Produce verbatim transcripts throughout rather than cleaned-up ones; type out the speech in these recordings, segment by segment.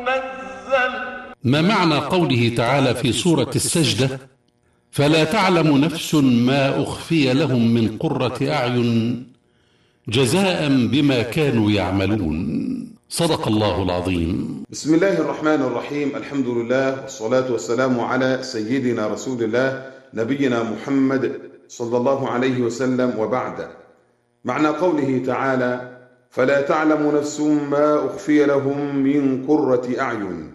منزل. ما معنى قوله تعالى في سورة السجدة: فلا تعلم نفس ما أخفي لهم من قرة أعين جزاء بما كانوا يعملون؟ صدق الله العظيم. بسم الله الرحمن الرحيم. الحمد لله والصلاة والسلام على سيدنا رسول الله نبينا محمد صلى الله عليه وسلم، وبعد. معنى قوله تعالى: فلا تعلم نفس ما أخفي لهم من قرة أعين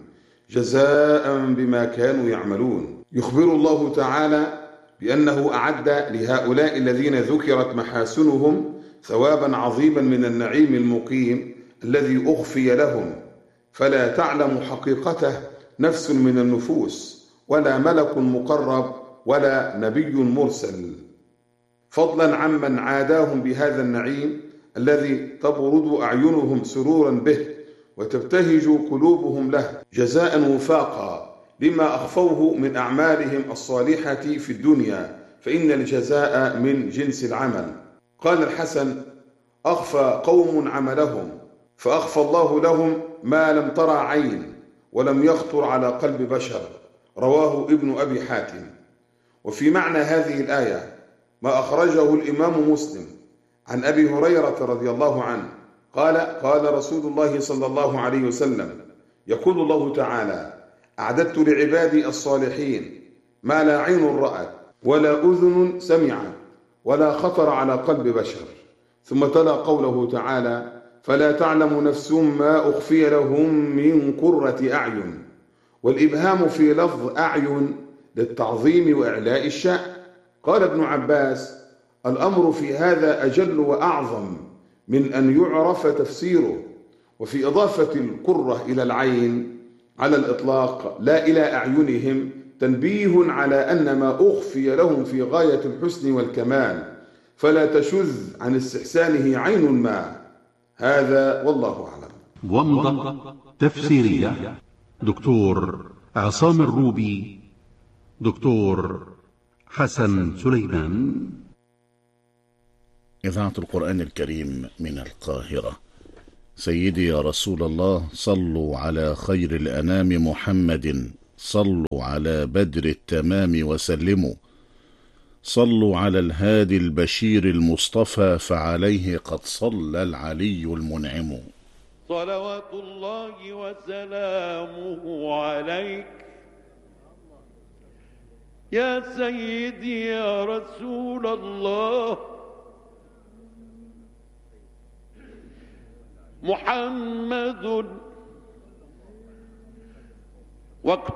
جزاء بما كانوا يعملون. يخبر الله تعالى بأنه أعد لهؤلاء الذين ذكرت محاسنهم ثوابا عظيما من النعيم المقيم الذي أخفي لهم، فلا تعلم حقيقته نفس من النفوس، ولا ملك مقرب، ولا نبي مرسل، فضلا عمن عاداهم بهذا النعيم الذي تبرد أعينهم سرورا به وتبتهج قلوبهم له، جزاء وفاقا لما أخفوه من أعمالهم الصالحة في الدنيا، فإن الجزاء من جنس العمل. قال الحسن: أخفى قوم عملهم فأخفى الله لهم ما لم ترى عين ولم يخطر على قلب بشر، رواه ابن أبي حاتم. وفي معنى هذه الآية ما أخرجه الإمام مسلم عن أبي هريرة رضي الله عنه قال: قال رسول الله صلى الله عليه وسلم: يقول الله تعالى: أعددت لعبادي الصالحين ما لا عين رأت ولا أذن سمعت ولا خطر على قلب بشر. ثم تلا قوله تعالى: فلا تعلم نفس ما أخفي لهم من قرة أعين، والإبهام في لفظ أعين للتعظيم وإعلاء الشأن. قال ابن عباس: الأمر في هذا أجل وأعظم من أن يعرف تفسيره. وفي إضافة القرة إلى العين على الإطلاق لا إلى أعينهم تنبيه على أن ما أخفي لهم في غاية الحسن والكمال، فلا تشذ عن استحسانه عين ما. هذا والله أعلم. ومضة تفسيرية دكتور عصام الروبي، دكتور حسن سليمان. إذاعة القرآن الكريم من القاهرة. سيدي يا رسول الله، صلوا على خير الأنام محمد، صلوا على بدر التمام وسلموا، صلوا على الهادي البشير المصطفى، فعليه قد صلى العلي المنعم. صلوات الله وسلامه عليك يا سيدي يا رسول الله. محمد وقت